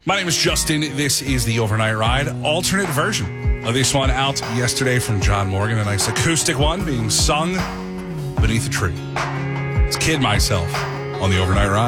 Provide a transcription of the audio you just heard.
My name is Justin. This is the Overnight Ride. Alternate version of this one out yesterday from John Morgan. A nice acoustic one being sung beneath a tree. It's Kid Myself on the Overnight Ride.